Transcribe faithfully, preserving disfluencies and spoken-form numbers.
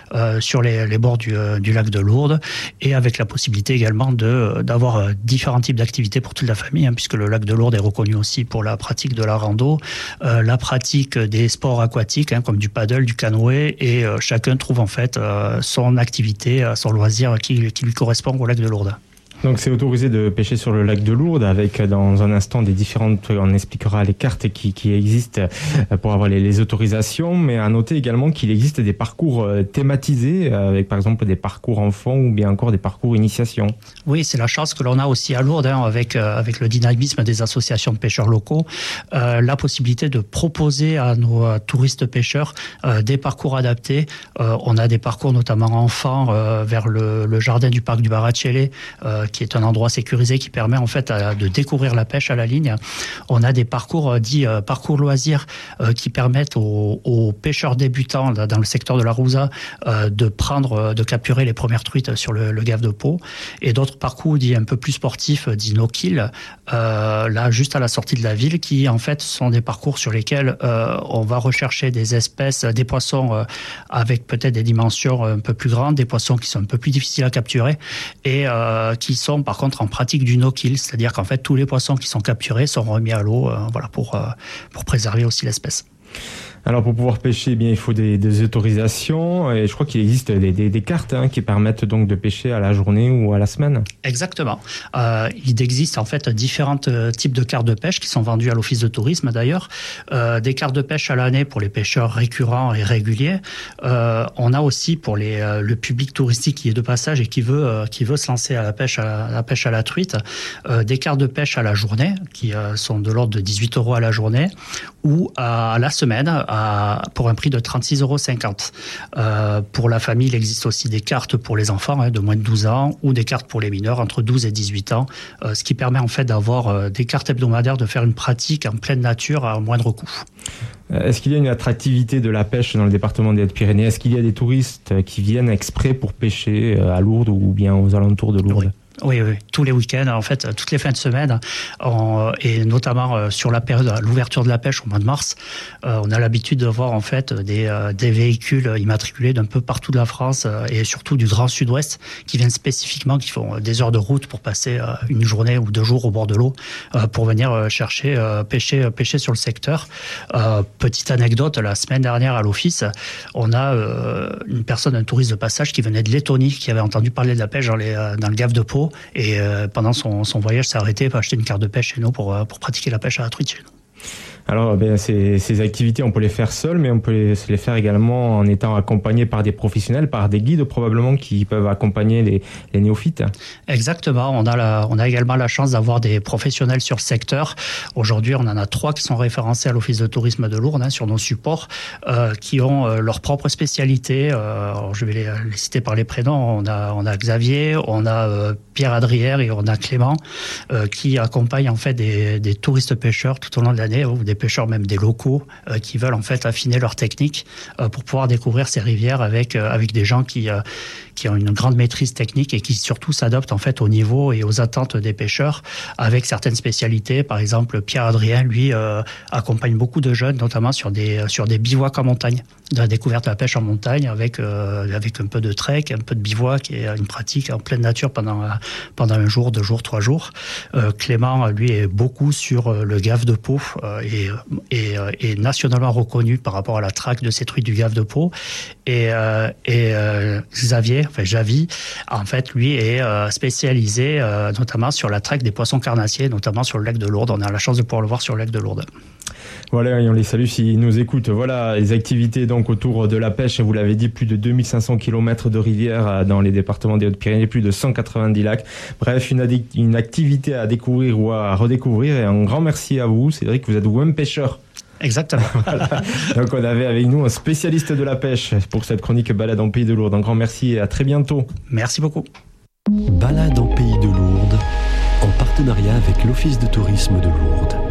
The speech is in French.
euh, sur les, les bords du, du lac de Lourdes, et avec la possibilité également de, d'avoir différents types d'activités pour toute la famille, hein, puisque le lac de Lourdes est reconnu aussi pour la pratique de la rando, euh, la pratique des sports aquatiques, hein, comme du paddle, du canoë, et euh, chacun trouve en fait euh, son activité, euh, son loisir qui, qui lui correspond au lac de Lourdes. Donc c'est autorisé de pêcher sur le lac de Lourdes avec dans un instant des différentes, on expliquera les cartes qui, qui existent pour avoir les, les autorisations, mais à noter également qu'il existe des parcours thématisés avec par exemple des parcours enfants ou bien encore des parcours initiation. Oui, c'est la chance que l'on a aussi à Lourdes, hein, avec, euh, avec le dynamisme des associations de pêcheurs locaux, euh, la possibilité de proposer à nos euh, touristes pêcheurs euh, des parcours adaptés. Euh, on a des parcours notamment enfants euh, vers le, le jardin du parc du Barachellet, euh, qui est un endroit sécurisé qui permet en fait à, de découvrir la pêche à la ligne. On a des parcours euh, dits euh, parcours loisirs euh, qui permettent aux, aux pêcheurs débutants là, dans le secteur de la Rouza euh, de prendre, euh, de capturer les premières truites sur le, le gave de Pau, et d'autres parcours dits un peu plus sportifs, dits no-kill, euh, là juste à la sortie de la ville, qui en fait sont des parcours sur lesquels euh, on va rechercher des espèces, des poissons euh, avec peut-être des dimensions un peu plus grandes, des poissons qui sont un peu plus difficiles à capturer, et euh, qui sont par contre en pratique du no-kill, c'est-à-dire qu'en fait tous les poissons qui sont capturés sont remis à l'eau, euh, voilà, pour, euh, pour préserver aussi l'espèce. Alors pour pouvoir pêcher, eh bien il faut des, des autorisations, et je crois qu'il existe des, des, des cartes hein, qui permettent donc de pêcher à la journée ou à la semaine. Exactement. Euh, il existe en fait différents types de cartes de pêche qui sont vendues à l'office de tourisme d'ailleurs. Euh, des cartes de pêche à l'année pour les pêcheurs récurrents et réguliers. Euh, on a aussi pour les, euh, le public touristique qui est de passage et qui veut, euh, qui veut se lancer à la pêche à la, à la, pêche à la truite, euh, des cartes de pêche à la journée qui euh, sont de l'ordre de dix-huit euros à la journée, ou à la semaine à, pour un prix de trente-six euros cinquante. Euh, pour la famille, il existe aussi des cartes pour les enfants hein, de moins de douze ans, ou des cartes pour les mineurs entre douze et dix-huit ans, euh, ce qui permet en fait d'avoir euh, des cartes hebdomadaires, de faire une pratique en pleine nature à moindre coût. Est-ce qu'il y a une attractivité de la pêche dans le département des Hautes-Pyrénées ? Est-ce qu'il y a des touristes qui viennent exprès pour pêcher à Lourdes ou bien aux alentours de Lourdes ? Oui. Oui, oui, tous les week-ends, en fait, toutes les fins de semaine, on, et notamment sur la période de l'ouverture de la pêche au mois de mars, on a l'habitude de voir en fait des, des véhicules immatriculés d'un peu partout de la France et surtout du Grand Sud-Ouest qui viennent spécifiquement, qui font des heures de route pour passer une journée ou deux jours au bord de l'eau pour venir chercher, pêcher, pêcher sur le secteur. Petite anecdote, la semaine dernière à l'office, on a une personne, un touriste de passage qui venait de Lettonie, qui avait entendu parler de la pêche dans, les, dans le gave de Pau. Et euh, pendant son, son voyage, s'est arrêté pour acheter une carte de pêche chez nous pour, pour pratiquer la pêche à la truite chez nous. Alors, ben, ces, ces activités, on peut les faire seuls, mais on peut les, les faire également en étant accompagné par des professionnels, par des guides probablement qui peuvent accompagner les, les néophytes. Exactement. On a, la, on a également la chance d'avoir des professionnels sur le secteur. Aujourd'hui, on en a trois qui sont référencés à l'Office de tourisme de Lourdes hein, sur nos supports, euh, qui ont euh, leur propre spécialité. Euh, alors je vais les, les citer par les prénoms. On a, on a Xavier, on a euh, Pierre Adrière et on a Clément, euh, qui accompagnent en fait des, des touristes pêcheurs tout au long de l'année, ou des pêcheurs, même des locaux, euh, qui veulent en fait affiner leur technique euh, pour pouvoir découvrir ces rivières avec euh, avec des gens qui euh, qui ont une grande maîtrise technique et qui surtout s'adaptent en fait au niveau et aux attentes des pêcheurs avec certaines spécialités. Par exemple, Pierre Adrien, lui, euh, accompagne beaucoup de jeunes, notamment sur des sur des bivouacs en montagne, de la découverte de la pêche en montagne avec euh, avec un peu de trek, un peu de bivouac et une pratique en pleine nature pendant pendant un jour, deux jours, trois jours. Euh, Clément, lui, est beaucoup sur le gave de Pau euh, et Et, et nationalement reconnu par rapport à la traque de ces truites du gave de Pau. Et, euh, et euh, Xavier, enfin Javi, en fait, lui est euh, spécialisé euh, notamment sur la traque des poissons carnassiers, notamment sur le lac de Lourdes. On a la chance de pouvoir le voir sur le lac de Lourdes. Voilà, et on les salue s'ils nous écoutent. Voilà, les activités donc autour de la pêche, vous l'avez dit, plus de deux mille cinq cents kilomètres de rivières dans les départements des Hautes-Pyrénées, plus de cent quatre-vingt-dix lacs. Bref, une, addic- une activité à découvrir ou à redécouvrir. Et un grand merci à vous, Cédric, vous êtes vous-même pêcheur. Exactement. Voilà. Donc on avait avec nous un spécialiste de la pêche pour cette chronique Balade en Pays de Lourdes. Un grand merci et à très bientôt. Merci beaucoup. Balade en Pays de Lourdes, en partenariat avec l'Office de tourisme de Lourdes.